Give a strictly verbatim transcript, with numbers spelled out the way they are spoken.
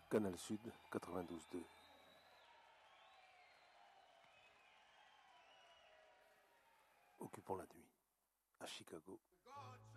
Canal Sud quatre-vingt-douze deux. Occupons la nuit à Chicago.